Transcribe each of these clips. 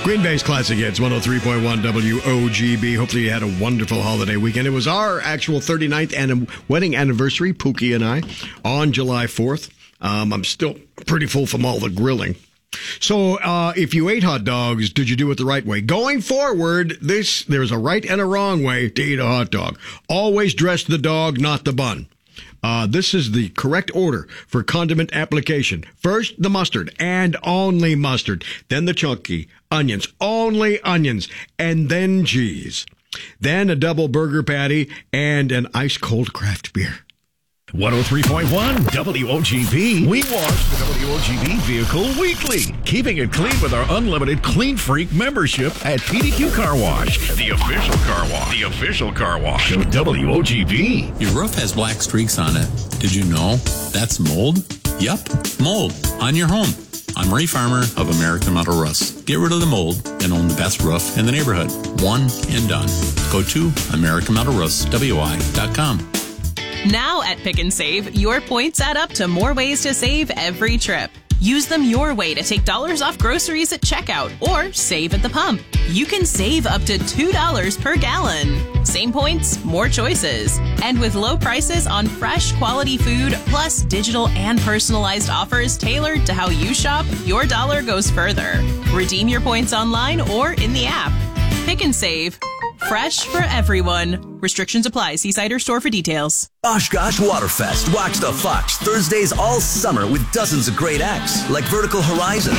Green Bay's Classic Hits, 103.1 WOGB. Hopefully you had a wonderful holiday weekend. It was our actual 39th wedding anniversary, Pookie and I, on July 4th. I'm still pretty full from all the grilling. So if you ate hot dogs, did you do it the right way? Going forward, there's a right and a wrong way to eat a hot dog. Always dress the dog, not the bun. This is the correct order for condiment application. First, the mustard, and only mustard. Then the chunky onions, only onions, and then cheese. Then a double burger patty and an ice-cold craft beer. 103.1 WOGB. We wash the WOGB vehicle weekly, keeping it clean with our unlimited Clean Freak membership at PDQ Car Wash, the official car wash. The official car wash of WOGB. Your roof has black streaks on it. Did you know that's mold? Yup, mold on your home. I'm Ray Farmer of American Metal Rust. Get rid of the mold and own the best roof in the neighborhood. One and done. Go to AmericanMetalRustWI.com. Now at Pick and Save, your points add up to more ways to save every trip. Use them your way to take dollars off groceries at checkout or save at the pump. You can save up to $2 per gallon. Same points, more choices. And with low prices on fresh, quality food, plus digital and personalized offers tailored to how you shop, your dollar goes further. Redeem your points online or in the app. Pick and Save. Fresh for everyone. Restrictions apply. See site or store for details. Oshkosh Waterfest. Watch the Fox Thursdays all summer with dozens of great acts like Vertical Horizon,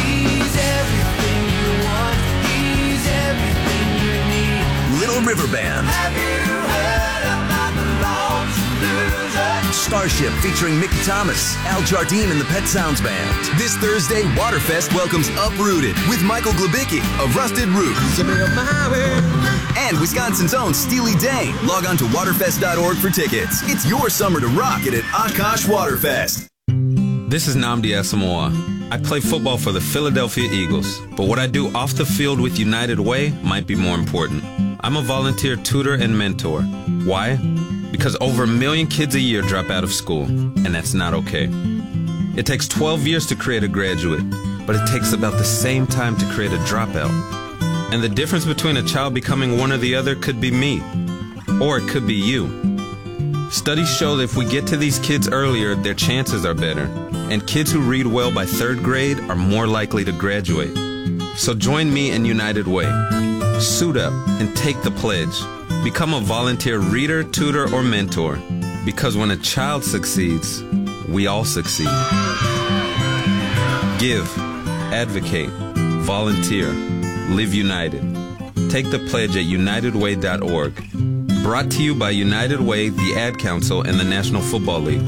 Little River Band, Starship featuring Mickey Thomas, Al Jardine and the Pet Sounds Band. This Thursday, Waterfest welcomes Uprooted with Michael Glubicki of Rusted Roots. And Wisconsin's own Steely Dan. Log on to waterfest.org for tickets. It's your summer to rock it at Oshkosh Waterfest. This is Nnamdi Asamoah. I play football for the Philadelphia Eagles, but what I do off the field with United Way might be more important. I'm a volunteer tutor and mentor. Why? Because over 1 million kids a year drop out of school, and that's not okay. It takes 12 years to create a graduate, but it takes about the same time to create a dropout. And the difference between a child becoming one or the other could be me, or it could be you. Studies show that if we get to these kids earlier, their chances are better, and kids who read well by 3rd grade are more likely to graduate. So join me in United Way. Suit up and take the pledge. Become a volunteer reader, tutor, or mentor, because when a child succeeds, we all succeed. Give, advocate, volunteer, live united. Take the pledge at unitedway.org. Brought to you by United Way, the Ad Council, and the National Football League.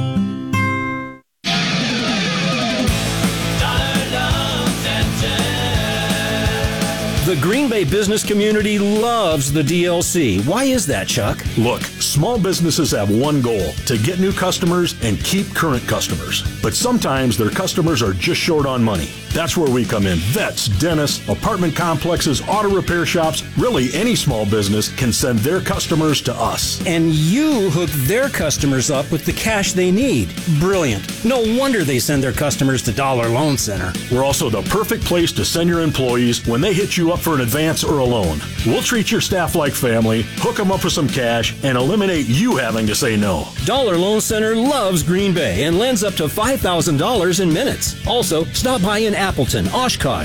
The Green Bay business community loves the DLC. Why is that, Chuck? Look, small businesses have one goal: to get new customers and keep current customers. But sometimes their customers are just short on money. That's where we come in. Vets, dentists, apartment complexes, auto repair shops, really any small business can send their customers to us. And you hook their customers up with the cash they need. Brilliant. No wonder they send their customers to Dollar Loan Center. We're also the perfect place to send your employees when they hit you up for an advance or a loan. We'll treat your staff like family, hook them up with some cash, and eliminate you having to say no. Dollar Loan Center loves Green Bay and lends up to $5,000 in minutes. Also, stop by in Appleton, Oshkosh,